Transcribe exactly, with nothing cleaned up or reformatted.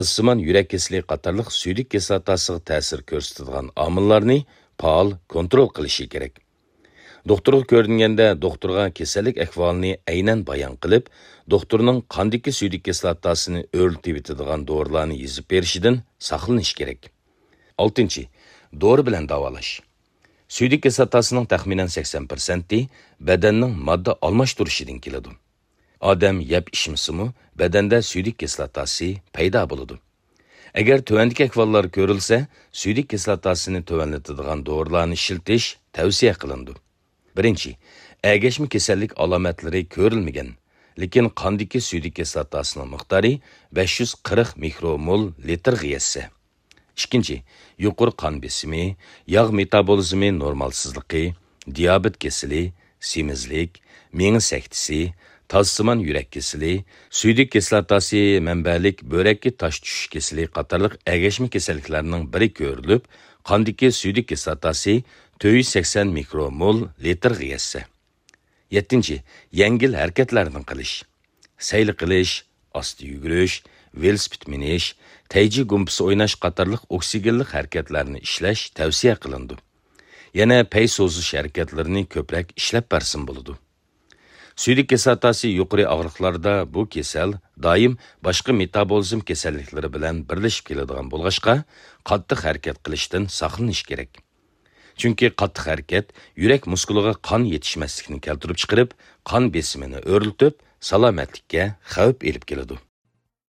Issimon yurak keseli qatarlıq suydik kislotasıga ta'sir ko'rsatadigan omillarni faol kontrol qilishi kerak. Doktorga ko'ringanda doktorga kasallik ahvolini aynan bayon qilib, doktorning qandagi suydik kislotasini o'rlitib etadigan dorilarni yozib berishidan saqlanish kerak. oltinchi. Dori bilan davolash. Suydik kislotasining taxminan sakson foizi badanning modda almashtirishidan keladi. Odam yeb ichmasimu badanda suydik kislotasi paydo bo'ladi. Agar tuvandagi ahvollar ko'rilsa, suydik kislotasini tuvanlatadigan dorilarni ishiltish tavsiya qilindi. Birinchi, agashma kasallik alomatlari ko'rilmagan, lekin qondagi suydik kislotasining miqdori besh yuz qirq mikromol litrga yetsa. Ikkinchi, yuqori qon besimi, yog' metabolizmi normalsizligi, diabet kasali, semizlik, miya saktisi, tozsimon yurak kasali, suydik kislotasi manbalik börekki tosh tushish kasali qatorliq agashma kasalliklarning biri ko'rilib, qondagi suydik kislotasi to'rt yuz sakson mikromol litrga yetsa. yettinchi. Yengil harakatlarni qilish. Sayli qilish, osti yugurish, velosiped minish, tayji gumpisi o'ynash qatorliq oksigenli harakatlarni ishlash tavsiya qilindi. Yana pay so'zish harakatlarini ko'proq ishlab bersin bo'ladi. Suydik kislotasi yuqori og'riqlarda bu kasal doim boshqa metabolizm kasalliklari bilan birlashib keladigan bo'lg'achqa, qattiq harakat qilishdan saqlanish kerak. Chunki qattiq harakat yurak muskuliga qon yetishmaslikni keltirib chiqarib, qon besimini o'rlitib, salomatlikka xavf elib keladi.